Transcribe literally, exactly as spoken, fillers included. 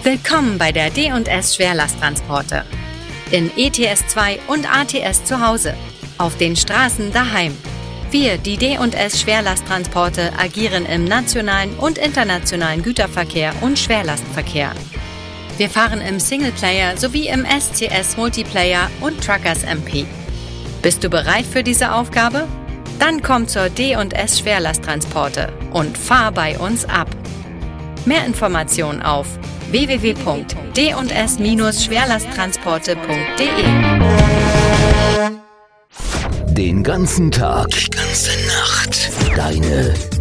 Willkommen bei der D und S Schwerlasttransporte. In E T S zwei und A T S zu Hause. Auf den Straßen daheim. Wir, die D und S Schwerlasttransporte, agieren im nationalen und internationalen Güterverkehr und Schwerlastverkehr. Wir fahren im Singleplayer sowie im S C S Multiplayer und Truckers M P. Bist du bereit für diese Aufgabe? Dann komm zur D und S Schwerlasttransporte und fahr bei uns ab. Mehr Informationen auf w w w punkt d und s schwerlasttransporte punkt d e. Den ganzen Tag, die ganze Nacht, deine